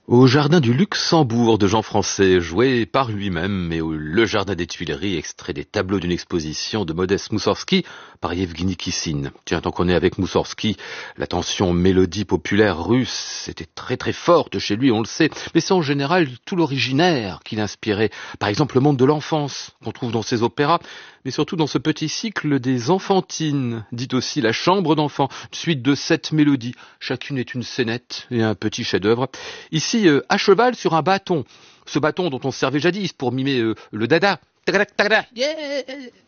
Au jardin du Luxembourg de Jean Français, joué par lui-même, et Le jardin des Tuileries, extrait des tableaux d'une exposition de Modeste Moussorgsky par Yevgeny Kissine. Tiens, tant qu'on est avec Moussorgsky, la tension mélodie populaire russe était très très forte chez lui, on le sait, mais c'est en général tout l'originaire qui l'inspirait. Par exemple, le monde de l'enfance, qu'on trouve dans ses opéras, mais surtout dans ce petit cycle des enfantines, dit aussi la chambre d'enfants, une suite de 7 mélodies. Chacune est une scénette et un petit chef-d'œuvre. Ici, à cheval sur un bâton. Ce bâton dont on se servait jadis pour mimer le dada. Tagada, tagada, yeah.